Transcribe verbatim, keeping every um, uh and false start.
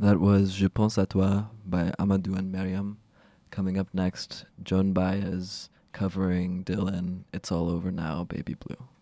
That was Je pense à toi by Amadou and Miriam. Coming up next, Joan Baez covering Dylan, It's All Over Now, Baby Blue.